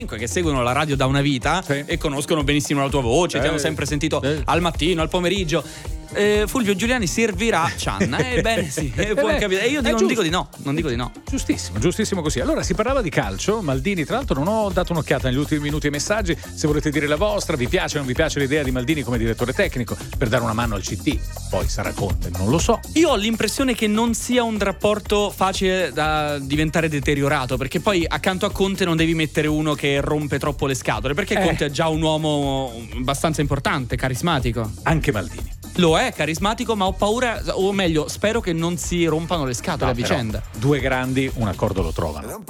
che seguono la radio da una vita e conoscono benissimo la tua voce, ti hanno sempre sentito al mattino, al pomeriggio. Fulvio Giuliani servirà Cianna. Ebbene sì, può capire. E io non dico di no. Giustissimo così. Allora si parlava di calcio. Maldini, tra l'altro, non ho dato un'occhiata negli ultimi minuti ai messaggi. Se volete dire la vostra, vi piace o non vi piace l'idea di Maldini come direttore tecnico per dare una mano al CT? Poi sarà Conte, non lo so. Io ho l'impressione che non sia un rapporto facile da diventare deteriorato, perché poi accanto a Conte non devi mettere uno che rompe troppo le scatole, perché Conte è già un uomo abbastanza importante, carismatico. Anche Maldini lo è, carismatico, ma ho paura, o meglio, spero che non si rompano le scatole a vicenda. Due grandi un accordo lo trovano.